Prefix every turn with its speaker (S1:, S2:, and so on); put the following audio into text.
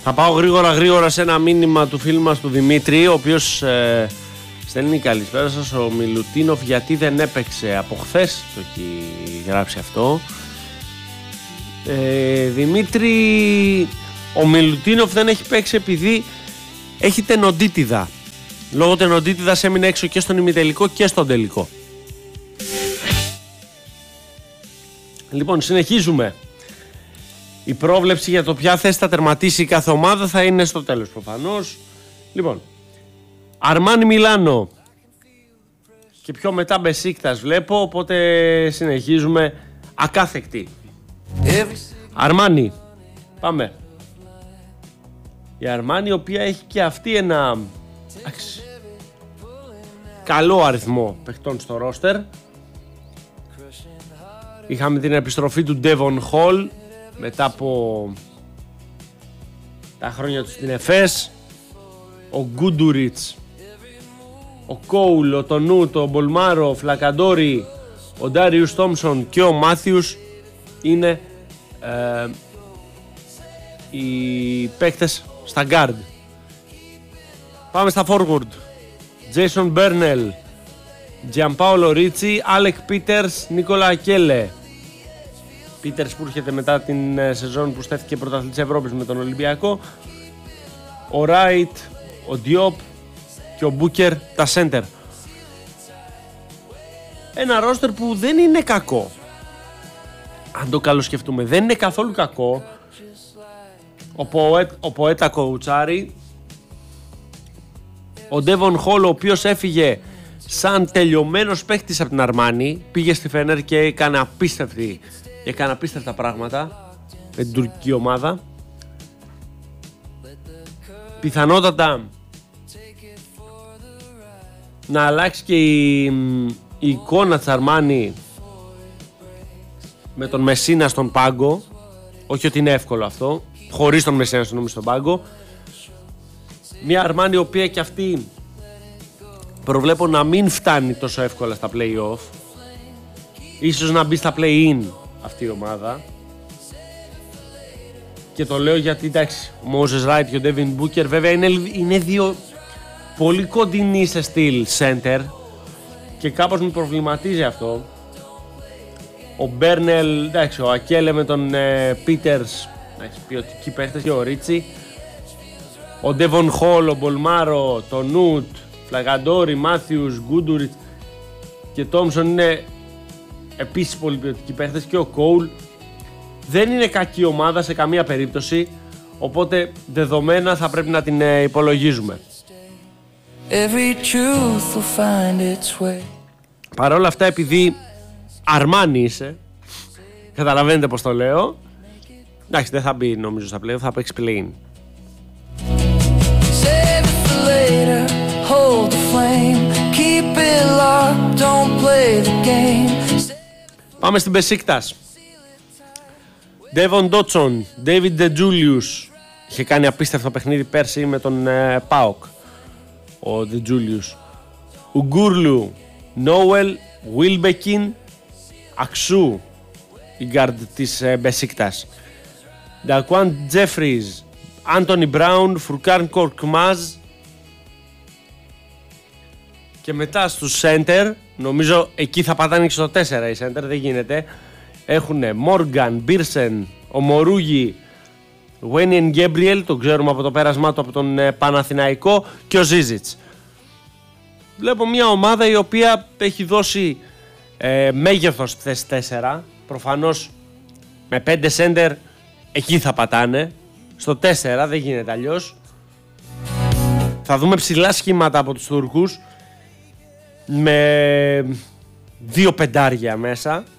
S1: Θα πάω γρήγορα σε ένα μήνυμα του φίλου μας του Δημήτρη, ο οποίος στέλνει καλησπέρα σας. Ο Μιλουτίνοφ γιατί δεν έπαιξε από χθες, το έχει γράψει αυτό. Δημήτρη, ο Μιλουτίνοφ δεν έχει παίξει επειδή έχει τενοντίτιδα. Λόγω τενοντίτιδας έμεινε έξω και στον ημιτελικό και στον τελικό. Λοιπόν, συνεχίζουμε. Η πρόβλεψη για το ποια θέση θα τερματίσει κάθε ομάδα θα είναι στο τέλος προφανώς. Λοιπόν, Αρμάνι Μιλάνο και πιο μετά Μπεσίκτας βλέπω, οπότε συνεχίζουμε ακάθεκτη. Αρμάνι, πάμε. Η Αρμάνι, η οποία έχει και αυτή ένα καλό αριθμό παιχτών στο ρόστερ. Είχαμε την επιστροφή του Devon Hall μετά από τα χρόνια του στην Εφές. Ο Γκούντουριτς, ο Κόουλ, ο Τονούτ, ο Μπολμάρο, ο Φλακαντόρι, ο Ντάριους Τόμσον και ο Μάθιους είναι οι παίκτες στα guard. Πάμε στα forward. Jason Bernal, Gianpaolo Ricci, Alec Peters, Νίκολα Ακέλε. Peters που έρχεται μετά την σεζόν που στέφθηκε πρωταθλητής Ευρώπης με τον Ολυμπιακό. Ο Ράιτ, ο Διόπ και ο Μπούκερ τα center. Ένα ρόστερ που δεν είναι κακό. Αν το καλοσκεφτούμε, δεν είναι καθόλου κακό. Ο Ποέτα κοουτσάρι. Ο Ντέβον Χολ, ο οποίος έφυγε σαν τελειωμένος παίχτης από την Αρμάνι, πήγε στη Φένερ και έκανε απίστευτα πράγματα με την τουρκική ομάδα. Πιθανότατα να αλλάξει και η εικόνα της Αρμάνι με τον Μεσίνα στον πάγκο. Όχι ότι είναι εύκολο αυτό, χωρίς τον Μεσίνα στον πάγκο. Μια Αρμάνι η οποία και αυτή προβλέπω να μην φτάνει τόσο εύκολα στα play-off. Ίσως να μπει στα play-in αυτή η ομάδα. Και το λέω γιατί εντάξει, ο Moses Wright και ο Devin Booker βέβαια είναι δύο πολύ κοντινοί σε στυλ center και κάπως με προβληματίζει αυτό. Ο Μπέρνελ, εντάξει, ο Ακέλε με τον Peters, ποιοτικοί παίχτες, και ο Ρίτσι. Ο Ντέβον Χολ, ο Μπολμάρο, το Νούτ, Φλαγαντόρι, Μάθιους, Γκούντουριτ και Τόμσον είναι επίσης πολύ ποιοτικοί παίχτες, και ο Κόουλ. Δεν είναι κακή ομάδα σε καμία περίπτωση, οπότε δεδομένα θα πρέπει να την υπολογίζουμε. Παρ' όλα αυτά, επειδή Αρμάνι είσαι, καταλαβαίνετε πως το λέω, εντάξει, δεν θα μπει νομίζω στα play, θα παίξει play-in. Πάμε στην Μπεσίκτας. Devon Dotson, David DeJulius. Είχε κάνει απίστευτο παιχνίδι πέρσι με τον ΠΑΟΚ ο DeJulius. Ουγκούρλου, Νόουελ, Wilbekin, Αξού, η γκάρντ της Μπεσίκτας. Daquan Jeffries, Anthony Brown, Furkan Korkmaz. Και μετά στους center, νομίζω εκεί θα πατάνε και στο 4 οι center, δεν γίνεται. Έχουνε Morgan, Biersen, ο Μορούγι, Wayne Gabriel, τον ξέρουμε από το πέρασμά του από τον Παναθηναϊκό, και ο Ζίζιτς. Βλέπω μια ομάδα η οποία έχει δώσει μέγεθος στη θέση 4. Προφανώς με 5 center εκεί θα πατάνε. Στο 4 δεν γίνεται αλλιώς. Θα δούμε ψηλά σχήματα από τους Τούρκους με 2 πεντάρια μέσα.